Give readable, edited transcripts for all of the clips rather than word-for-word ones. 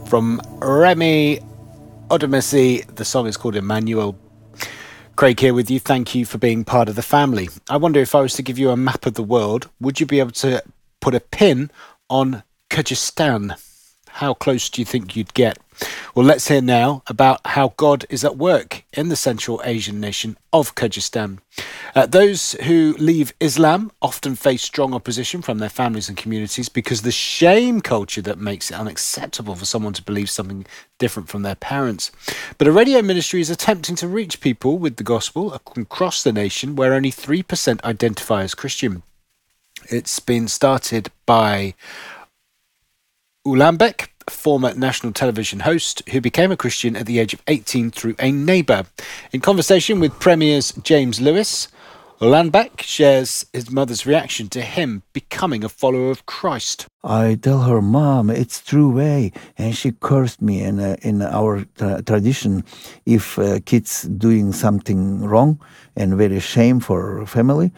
from Remy Odemisi. The song is called Emmanuel. Craig here with you. Thank you for being part of the family. I wonder, if I was to give you a map of the world, would you be able to put a pin on Kyrgyzstan? How close do you think you'd get? Well, let's hear now about how God is at work in the Central Asian nation of Kyrgyzstan. Those who leave Islam often face strong opposition from their families and communities because the shame culture that makes it unacceptable for someone to believe something different from their parents. But a radio ministry is attempting to reach people with the gospel across the nation where only 3% identify as Christian. It's been started by Ulanbek, former national television host who became a Christian at the age of 18 through a neighbour. In conversation with Premier's James Lewis, Ulanbek shares his mother's reaction to him becoming a follower of Christ. I tell her, Mom, it's true way, and she cursed me. In our tradition, if kids doing something wrong and very shame for family,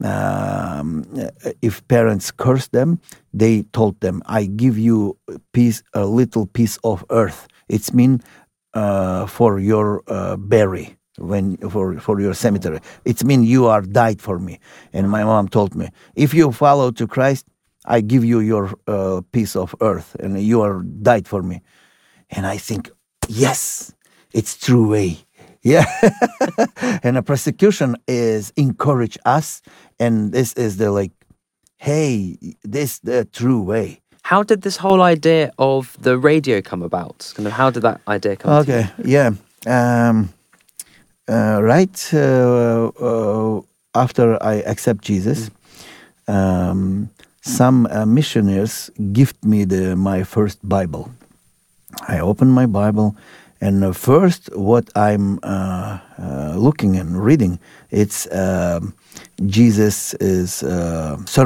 if parents curse them, they told them, I give you a little piece of earth. It's mean for your bury. For your cemetery, it's mean you are died for me. And my mom told me, if you follow to Christ, I give you your piece of earth, and you are died for me. And I think, yes, it's true way. Yeah. And the persecution is encourage us, and this is the hey, this the true way. How did this whole idea of the radio come about? How did that idea come to you? Okay, yeah. After I accept Jesus, some missionaries gift me my first Bible. I open my Bible, and first what I'm looking and reading, it's Jesus is Son